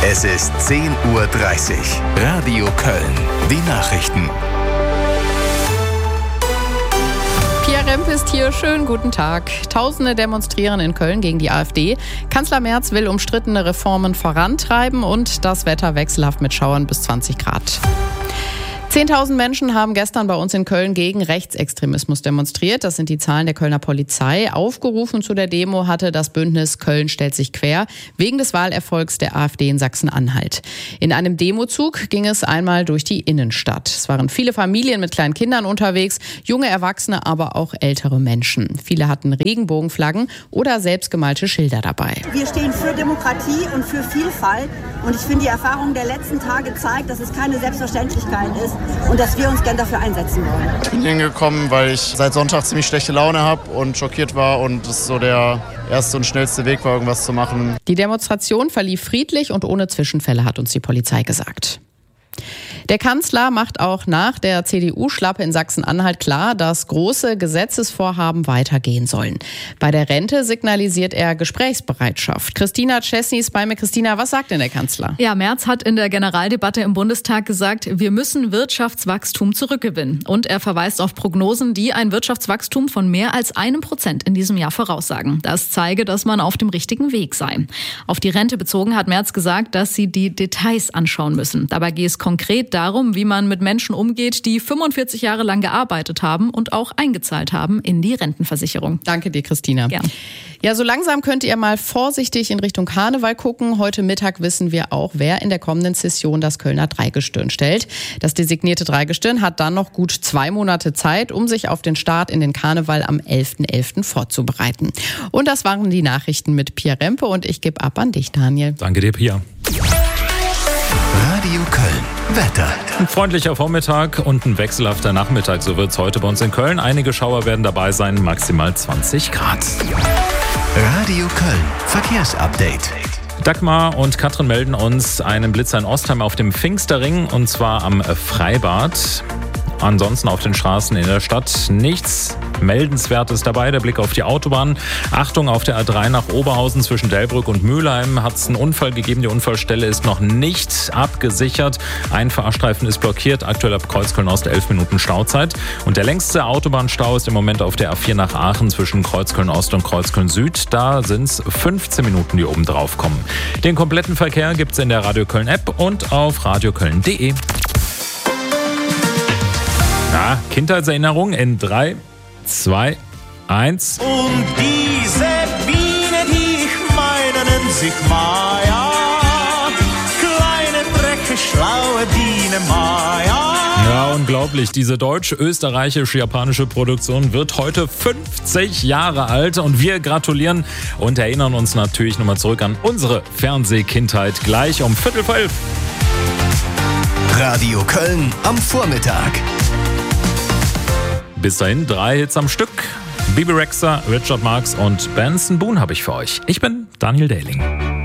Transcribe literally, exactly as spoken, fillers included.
Es ist zehn Uhr dreißig. Radio Köln. Die Nachrichten. Pia Rempe ist hier. Schönen guten Tag. Tausende demonstrieren in Köln gegen die AfD. Kanzler Merz will umstrittene Reformen vorantreiben und das Wetter wechselhaft mit Schauern bis zwanzig Grad. zehntausend Menschen haben gestern bei uns in Köln gegen Rechtsextremismus demonstriert. Das sind die Zahlen der Kölner Polizei. Aufgerufen zu der Demo hatte das Bündnis Köln stellt sich quer wegen des Wahlerfolgs der AfD in Sachsen-Anhalt. In einem Demozug ging es einmal durch die Innenstadt. Es waren viele Familien mit kleinen Kindern unterwegs, junge Erwachsene, aber auch ältere Menschen. Viele hatten Regenbogenflaggen oder selbstgemalte Schilder dabei. Wir stehen für Demokratie und für Vielfalt. Und ich finde, die Erfahrung der letzten Tage zeigt, dass es keine Selbstverständlichkeit ist und dass wir uns gern dafür einsetzen wollen. Ich bin hingekommen, weil ich seit Sonntag ziemlich schlechte Laune habe und schockiert war und es so der erste und schnellste Weg war, irgendwas zu machen. Die Demonstration verlief friedlich und ohne Zwischenfälle, hat uns die Polizei gesagt. Der Kanzler macht auch nach der C D U-Schlappe in Sachsen-Anhalt klar, dass große Gesetzesvorhaben weitergehen sollen. Bei der Rente signalisiert er Gesprächsbereitschaft. Christina Czesny ist bei mir. Christina, was sagt denn der Kanzler? Ja, Merz hat in der Generaldebatte im Bundestag gesagt, wir müssen Wirtschaftswachstum zurückgewinnen. Und er verweist auf Prognosen, die ein Wirtschaftswachstum von mehr als einem Prozent in diesem Jahr voraussagen. Das zeige, dass man auf dem richtigen Weg sei. Auf die Rente bezogen hat Merz gesagt, dass sie die Details anschauen müssen. Dabei gehe es konkret darum, wie man mit Menschen umgeht, die fünfundvierzig Jahre lang gearbeitet haben und auch eingezahlt haben in die Rentenversicherung. Danke dir, Christina. Gern. Ja, so langsam könnt ihr mal vorsichtig in Richtung Karneval gucken. Heute Mittag wissen wir auch, wer in der kommenden Session das Kölner Dreigestirn stellt. Das designierte Dreigestirn hat dann noch gut zwei Monate Zeit, um sich auf den Start in den Karneval am elften elften vorzubereiten. Und das waren die Nachrichten mit Pia Rempe und ich gebe ab an dich, Daniel. Danke dir, Pia. Radio Köln. Wetter. Ein freundlicher Vormittag und ein wechselhafter Nachmittag. So wird es heute bei uns in Köln. Einige Schauer werden dabei sein, maximal zwanzig Grad. Radio Köln. Verkehrsupdate. Dagmar und Katrin melden uns einen Blitzer in Ostheim auf dem Pfingsterring und zwar am Freibad. Ansonsten auf den Straßen in der Stadt nichts Meldenswertes dabei. Der Blick auf die Autobahn. Achtung, auf der A drei nach Oberhausen zwischen Delbrück und Mülheim hat es einen Unfall gegeben. Die Unfallstelle ist noch nicht abgesichert. Ein Fahrstreifen ist blockiert. Aktuell ab Kreuzköln-Ost elf Minuten Stauzeit. Und der längste Autobahnstau ist im Moment auf der A vier nach Aachen zwischen Kreuzköln-Ost und Kreuzköln-Süd. Da sind es fünfzehn Minuten, die oben drauf kommen. Den kompletten Verkehr gibt es in der Radio Köln App und auf radioköln punkt de. Na, Kindheitserinnerung in drei, zwei, eins. Und diese Biene, die ich meine, nennt sich Maja. Kleine, freche, schlaue Biene Maja. Ja, unglaublich. Diese deutsch-österreichisch-japanische Produktion wird heute fünfzig Jahre alt und wir gratulieren und erinnern uns natürlich nochmal zurück an unsere Fernsehkindheit gleich um Viertel vor elf. Radio Köln am Vormittag. Bis dahin drei Hits am Stück. Bibi Rexha, Richard Marx und Benson Boone habe ich für euch. Ich bin Daniel Dehling.